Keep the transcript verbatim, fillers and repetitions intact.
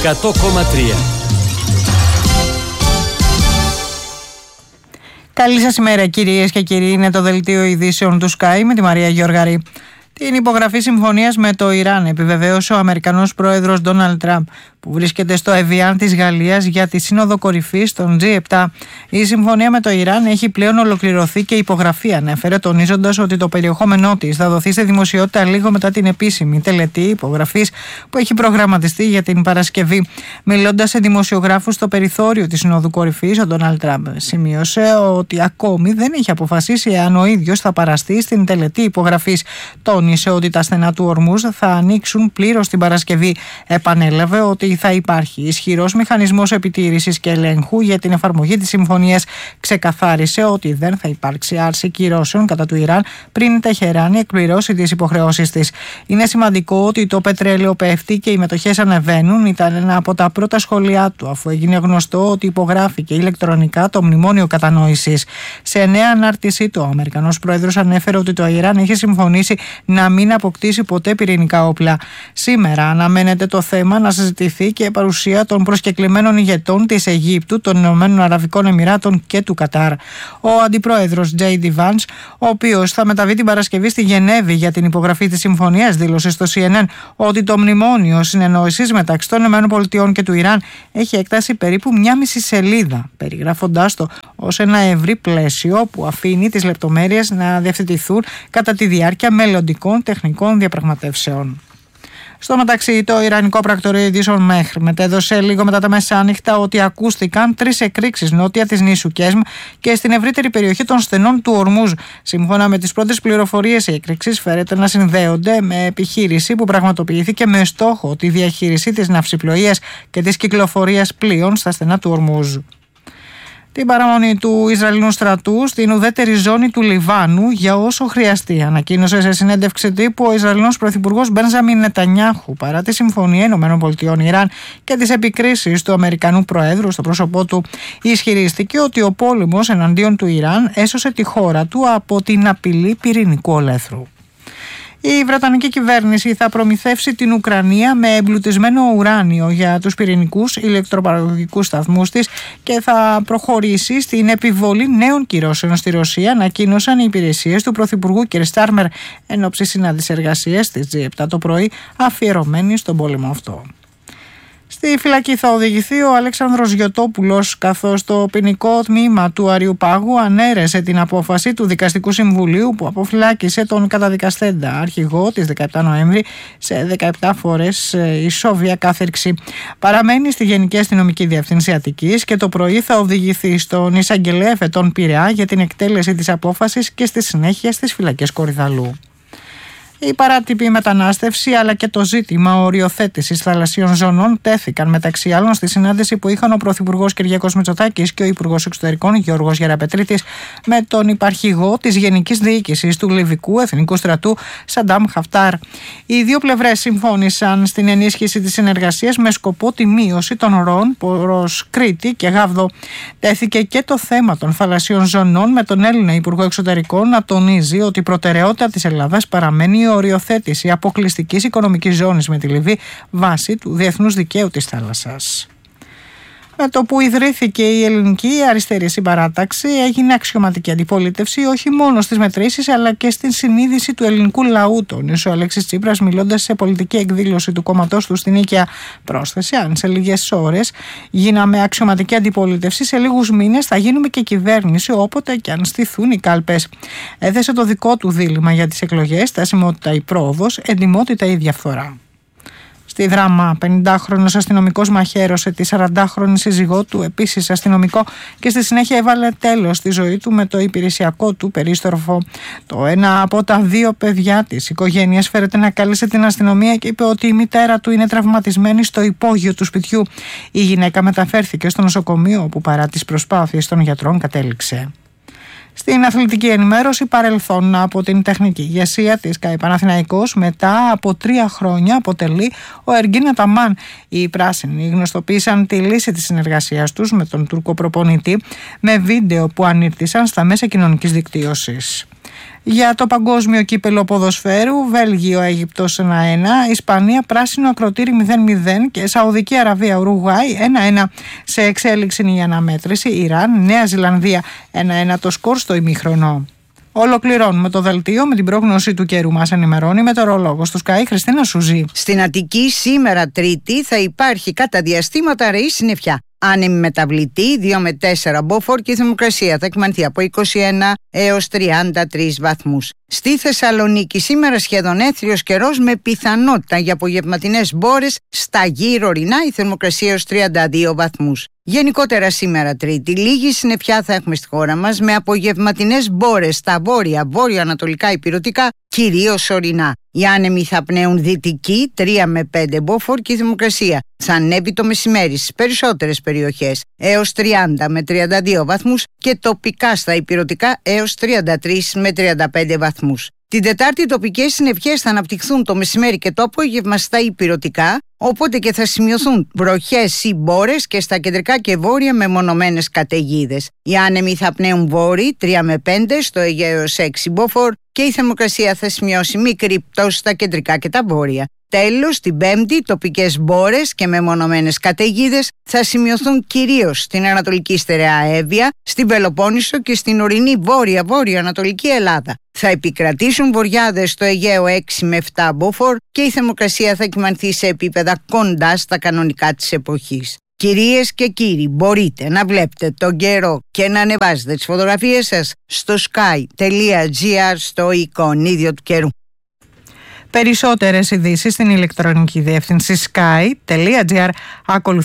εκατό κόμμα τρία. Καλή σας ημέρα κυρίες και κύριοι, είναι το δελτίο ειδήσεων του Sky με τη Μαρία Γεωργαρή. Την υπογραφή συμφωνίας με το Ιράν επιβεβαίωσε ο Αμερικανός πρόεδρος Ντόναλντ Τραμπ, που βρίσκεται στο Εβιάν της Γαλλίας για τη Σύνοδο Κορυφής των τζι επτά. Η συμφωνία με το Ιράν έχει πλέον ολοκληρωθεί και υπογραφή, ανέφερε, τονίζοντας ότι το περιεχόμενό της θα δοθεί στη δημοσιότητα λίγο μετά την επίσημη τελετή υπογραφής που έχει προγραμματιστεί για την Παρασκευή. Μιλώντας σε δημοσιογράφους στο περιθώριο της Συνόδου Κορυφής, ο Ντόναλντ Τραμπ σημείωσε ότι ακόμη δεν έχει αποφασίσει εάν ο ίδιος θα παραστεί στην τελετή υπογραφής. Τόνισε ότι τα στενά του Ορμούζ θα ανοίξουν πλήρως την Παρασκευή. Επανέλαβε ότι θα υπάρχει ισχυρός μηχανισμός επιτήρησης και ελέγχου για την εφαρμογή της συμφωνίας. Ξεκαθάρισε ότι δεν θα υπάρξει άρση κυρώσεων κατά του Ιράν πριν η Τεχεράνη εκπληρώσει τις υποχρεώσεις της. Είναι σημαντικό ότι το πετρέλαιο πέφτει και οι μετοχές ανεβαίνουν. Ήταν ένα από τα πρώτα σχόλιά του, αφού έγινε γνωστό ότι υπογράφηκε ηλεκτρονικά το μνημόνιο κατανόησης. Σε νέα ανάρτησή του, ο Αμερικανός πρόεδρος ανέφερε ότι το Ιράν έχει συμφωνήσει να μην αποκτήσει ποτέ πυρηνικά όπλα. Σήμερα αναμένεται το θέμα να συζητηθεί και παρουσία των προσκεκλημένων ηγετών της Αιγύπτου, των Ηνωμένων Αραβικών Εμιράτων και του Κατάρ. Ο αντιπρόεδρος Τζέι Ντι Βάνς, ο οποίος θα μεταβεί την Παρασκευή στη Γενέβη για την υπογραφή της συμφωνίας, δήλωσε στο σι εν εν ότι το μνημόνιο συνεννόησης μεταξύ των ΗΠΑ και του Ιράν έχει έκταση περίπου μια μισή σελίδα, περιγράφοντάς το ως ένα ευρύ πλαίσιο που αφήνει τις λεπτομέρειες να διευθετηθούν κατά τη διάρκεια μελλοντικών τεχνικών διαπραγματεύσεων. Στο μεταξύ, το Ιρανικό Πρακτορείο Ειδήσεων Μεχρ μετέδωσε λίγο μετά τα μεσάνυχτα ότι ακούστηκαν τρεις εκρήξεις νότια της νήσου Κέσμ και στην ευρύτερη περιοχή των στενών του Ορμούζ. Σύμφωνα με τις πρώτες πληροφορίες, οι εκρήξεις φέρεται να συνδέονται με επιχείρηση που πραγματοποιήθηκε με στόχο τη διαχείριση της ναυσιπλοείας και της κυκλοφορίας πλοίων στα στενά του Ορμούζ. Την παραμονή του Ισραηλινού στρατού στην ουδέτερη ζώνη του Λιβάνου για όσο χρειαστεί, ανακοίνωσε σε συνέντευξη τύπου ο Ισραηλινός πρωθυπουργός Μπένζαμιν Νετανιάχου, παρά τη συμφωνία ΗΠΑ Ιράν και τις επικρίσεις του Αμερικανού Προέδρου στο πρόσωπό του. Ισχυρίστηκε ότι ο πόλεμος εναντίον του Ιράν έσωσε τη χώρα του από την απειλή πυρηνικού ολέθρου. Η Βρετανική κυβέρνηση θα προμηθεύσει την Ουκρανία με εμπλουτισμένο ουράνιο για τους πυρηνικούς ηλεκτροπαραγωγικούς σταθμούς της και θα προχωρήσει στην επιβολή νέων κυρώσεων στη Ρωσία, ανακοίνωσαν οι υπηρεσίες του Πρωθυπουργού κ. Στάρμερ εν ώψη συνάντησης εργασίας της τζι επτά το πρωί, αφιερωμένη στον πόλεμο αυτό. Στη φυλακή θα οδηγηθεί ο Αλέξανδρος Γιωτόπουλος, καθώς το ποινικό τμήμα του Αριουπάγου ανέρεσε την απόφαση του Δικαστικού Συμβουλίου που αποφυλάκησε τον καταδικαστέντα αρχηγό της δεκαεπτά Νοέμβρη σε δεκαεπτά φορές ισόβια κάθερξη. Παραμένει στη Γενική Αστυνομική Διεύθυνση Αττικής και το πρωί θα οδηγηθεί στον εισαγγελέα εφετών Πειραιά για την εκτέλεση της απόφασης και στη συνέχεια στις φυλακές Κορυδαλού. Η παράτυπη μετανάστευση αλλά και το ζήτημα οριοθέτησης θαλασσίων ζωνών τέθηκαν μεταξύ άλλων στη συνάντηση που είχαν ο Πρωθυπουργός Κυριάκος Μητσοτάκης και ο Υπουργός Εξωτερικών Γιώργος Γεραπετρίτης με τον υπαρχηγό της Γενικής Διοίκησης του Λιβικού Εθνικού Στρατού Σαντάμ Χαφτάρ. Οι δύο πλευρές συμφώνησαν στην ενίσχυση της συνεργασίας με σκοπό τη μείωση των ροών προς Κρήτη και Γάβδο. Τέθηκε και το θέμα των θαλασσίων ζωνών με τον Έλληνα Υπουργό Εξωτερικών να τονίζει ότι η προτεραιότητα της Ελλάδας παραμένει η οριοθέτηση αποκλειστικής οικονομικής ζώνης με τη Λιβύη βάσει του διεθνούς δικαίου της θάλασσας. Με το που ιδρύθηκε η Ελληνική Αριστερή Συμπαράταξη, έγινε αξιωματική αντιπολίτευση όχι μόνο στις μετρήσεις αλλά και στην συνείδηση του ελληνικού λαού, τόνισε ο Αλέξης Τσίπρας μιλώντας σε πολιτική εκδήλωση του κόμματός του στην Νίκαια. Πρόσθεσε: αν σε λίγες ώρες γίναμε αξιωματική αντιπολίτευση, σε λίγους μήνες θα γίνουμε και κυβέρνηση όποτε και αν στηθούν οι κάλπες. Έθεσε το δικό του δίλημμα για τις εκλογές: στασιμότητα ή πρόοδος, εντιμότητα ή διαφθορά. Στη Δράμα, πενηντάχρονος αστυνομικός μαχαίρωσε τη σαραντάχρονη σύζυγό του, επίσης αστυνομικό, και στη συνέχεια έβαλε τέλος στη ζωή του με το υπηρεσιακό του περίστροφο. Το ένα από τα δύο παιδιά της οικογένειας φέρεται να κάλεσε την αστυνομία και είπε ότι η μητέρα του είναι τραυματισμένη στο υπόγειο του σπιτιού. Η γυναίκα μεταφέρθηκε στο νοσοκομείο, όπου παρά τις προσπάθειες των γιατρών κατέληξε. Στην αθλητική ενημέρωση, παρελθόν από την τεχνική ηγεσία της ΚΑΕ Παναθηναϊκός, μετά από τρία χρόνια αποτελεί ο Εργίν Αταμάν. Οι πράσινοι γνωστοποίησαν τη λύση της συνεργασίας τους με τον Τούρκο προπονητή με βίντεο που ανήρτησαν στα μέσα κοινωνικής δικτύωσης. Για το παγκόσμιο κύπελο ποδοσφαίρου, Βέλγιο Αίγυπτος ένα ένα, Ισπανία πράσινο ακροτήρι μηδέν μηδέν και Σαουδική Αραβία Ουρουγουάη ένα ένα. Σε εξέλιξη η αναμέτρηση, Ιράν Νέα Ζηλανδία ένα ένα το σκορ στο ημίχρονο. Ολοκληρώνουμε το δελτίο με την πρόγνωση του καιρού. Μας ενημερώνει η μετεωρολόγος του Sky Χριστίνα Σουζή. Στην Αττική σήμερα Τρίτη θα υπάρχει κατά διαστήματα ρεή συννεφιά. Άνεμη μεταβλητή δύο με τέσσερα μποφόρ και η θερμοκρασία θα εκμανθεί από είκοσι ένα έως τριάντα τρεις βαθμούς. Στη Θεσσαλονίκη σήμερα σχεδόν έθριος καιρός με πιθανότητα για απογευματινές μπόρες στα γύρω ορεινά, η θερμοκρασία έως τριάντα δύο βαθμούς. Γενικότερα σήμερα Τρίτη, λίγη συννεφιά θα έχουμε στη χώρα μας με απογευματινές μπόρες στα βόρεια, βόρειο-ανατολικά υπηρετικά, κυρίως ορεινά. Οι άνεμοι θα πνέουν δυτική τρία με πέντε μποφόρ και η θερμοκρασία θα ανέβει το μεσημέρι στις περισσότερες περιοχές έως τριάντα με τριάντα δύο βαθμούς και τοπικά στα υπηρετικά έως τριάντα τρεις με τριάντα πέντε βαθμούς. Την Τετάρτη οι τοπικές συννεφιές θα αναπτυχθούν το μεσημέρι και το απόγευμα στα υπηρετικά, οπότε και θα σημειωθούν βροχές ή μπόρες και στα κεντρικά και βόρεια μεμονωμένες καταιγίδες. Οι άνεμοι θα πνέουν βόρειοι τρία με πέντε, στο Αιγαίο έως έξι μποφόρ και η θερμοκρασία θα σημειώσει μικρή πτώση στα κεντρικά και τα βόρεια. Τέλος, την Πέμπτη, τοπικές μπόρες και μεμονωμένες καταιγίδες θα σημειωθούν κυρίως στην Ανατολική Στερεά Εύβοια, στην Πελοπόννησο και στην ορεινή βόρεια-βόρεια-ανατολική Ελλάδα. Θα επικρατήσουν βοριάδες στο Αιγαίο έξι με επτά μποφόρ και η θερμοκρασία θα κυμανθεί σε επίπεδα κοντά στα κανονικά της εποχής. Κυρίες και κύριοι, μπορείτε να βλέπετε τον καιρό και να ανεβάζετε τις φωτογραφίες σας στο sky τελεία gr στο εικονίδιο του καιρού. Περισσότερες ειδήσεις στην ηλεκτρονική διεύθυνση sky τελεία gr.